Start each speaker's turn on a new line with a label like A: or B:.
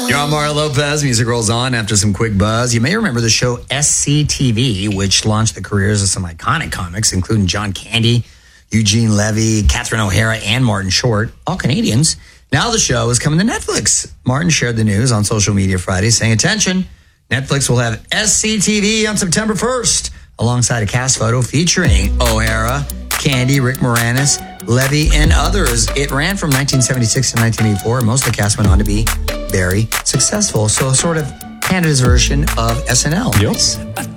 A: You're on Mario Lopez. Music rolls on after some quick buzz. You may remember the show SCTV, which launched the careers of some iconic comics, including John Candy, Eugene Levy, Catherine O'Hara, and Martin Short, all Canadians. Now the show is coming to Netflix. Martin shared the news on social media Friday, saying, attention, Netflix will have SCTV on September 1st, alongside a cast photo featuring O'Hara, Candy, Rick Moranis, Levy, and others. It ran from 1976 to 1984, and most of the cast went on to be very successful. So sort of Canada's version of SNL.
B: Yep.